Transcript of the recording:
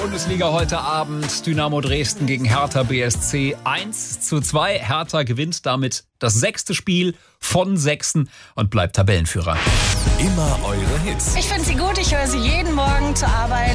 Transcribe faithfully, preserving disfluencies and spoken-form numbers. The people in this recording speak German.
Bundesliga heute Abend, Dynamo Dresden gegen Hertha B S C eins zu zwei. Hertha gewinnt damit das sechste Spiel von sechsten und bleibt Tabellenführer. Immer eure Hits. Ich finde sie gut, ich höre sie jeden Morgen zur Arbeit.